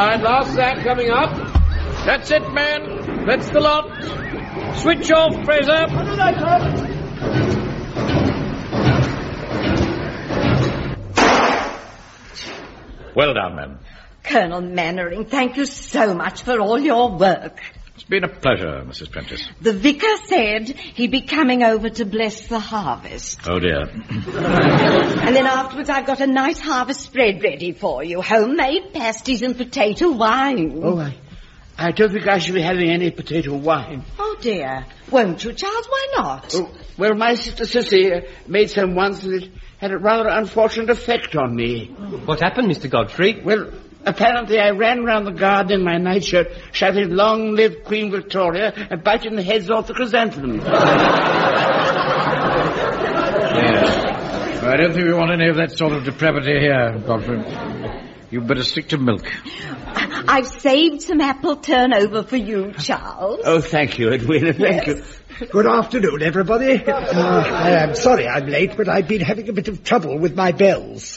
right, last sack coming up. That's it, man. That's the lot. Switch off, Fraser. Well done, men. Colonel Mannering, thank you so much for all your work. It's been a pleasure, Mrs. Prentice. The vicar said he'd be coming over to bless the harvest. Oh, dear. And then afterwards I've got a nice harvest spread ready for you. Homemade pasties and potato wine. Oh, I don't think I shall be having any potato wine. Oh, dear. Won't you, Charles? Why not? Oh, well, my sister Cissy made some once and it had a rather unfortunate effect on me. What happened, Mr. Godfrey? Well, apparently I ran round the garden in my nightshirt, shouting, "Long live Queen Victoria," and biting the heads off the chrysanthemums. Yes. I don't think we want any of that sort of depravity here, Godfrey. You'd better stick to milk. I've saved some apple turnover for you, Charles. Oh, thank you, Edwina, thank you. Good afternoon, everybody. I am sorry I'm late, but I've been having a bit of trouble with my bells.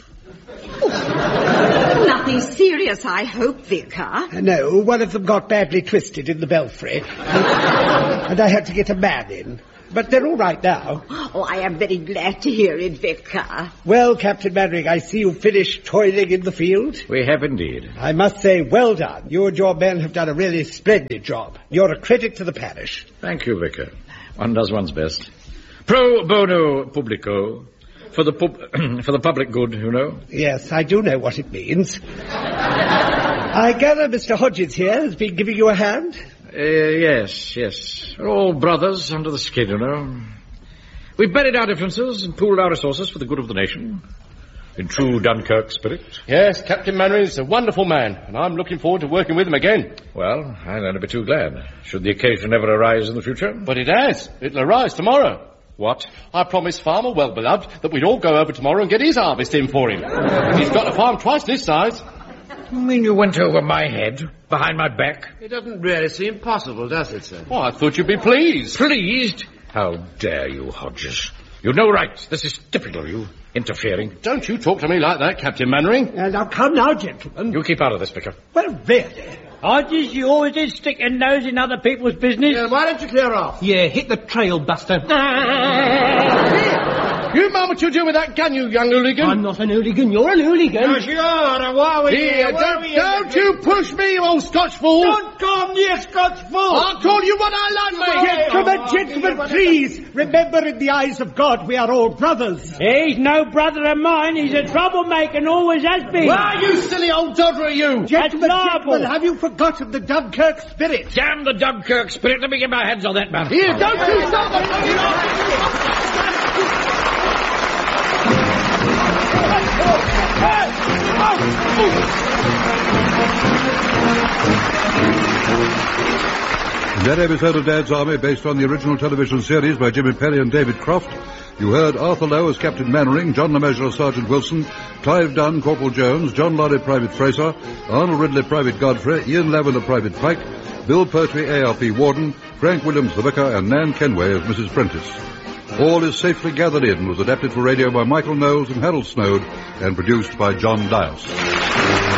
Nothing serious, I hope, Vicar. No, one of them got badly twisted in the belfry. And I had to get a man in. But they're all right now. Oh, I am very glad to hear it, Vicar. Well, Captain Mannering, I see you've finished toiling in the field. We have indeed. I must say, well done. You and your men have done a really splendid job. You're a credit to the parish. Thank you, Vicar. One does one's best. Pro bono publico. For the public good, you know. Yes, I do know what it means. I gather Mr. Hodges here has been giving you a hand? Yes. We're all brothers under the skin, you know. We've buried our differences and pooled our resources for the good of the nation. In true Dunkirk spirit. Yes, Captain Mannering is a wonderful man, and I'm looking forward to working with him again. Well, I'll only be too glad, should the occasion ever arise in the future. But it has. It'll arise tomorrow. What? I promised Farmer Well-Beloved that we'd all go over tomorrow and get his harvest in for him. He's got a farm twice this size. You mean you went over my head, behind my back? It doesn't really seem possible, does it, sir? Oh, I thought you'd be pleased. Pleased? How dare you, Hodges? You've no right. This is typical of you, interfering. Don't you talk to me like that, Captain Mannering. Now, come now, gentlemen. You keep out of this, Vicar. Well, really? Hodges, you always did stick your nose in other people's business. Yeah, why don't you clear off? Yeah, hit the trail, Buster. You mind what you do with that gun, you young hooligan? I'm not an hooligan, you're an hooligan. Yes, you are. Now, why are we Here, don't you push me, you old Scotch fool. Don't call me a Scotch fool. I told you what I like, mate. Gentlemen, please, remember in the eyes of God we are all brothers. He's no brother of mine, he's a troublemaker and always has been. Why, you silly old dodder, you? Gentlemen, have you forgotten the Dunkirk spirit? Damn the Dunkirk spirit. Let me get my hands on that man. Here, don't you stop the... In that episode of Dad's Army, based on the original television series by Jimmy Perry and David Croft, you heard Arthur Lowe as Captain Mannering, John LeMessurier as Sergeant Wilson, Clive Dunn, Corporal Jones, John Lorry, Private Fraser, Arnold Ridley, Private Godfrey, Ian Lavender, Private Pike, Bill Pertwee, ARP Warden, Frank Williams, the Vicar, and Nan Kenway as Mrs. Prentice. All Is Safely Gathered In was adapted for radio by Michael Knowles and Harold Snowd and produced by John Dias.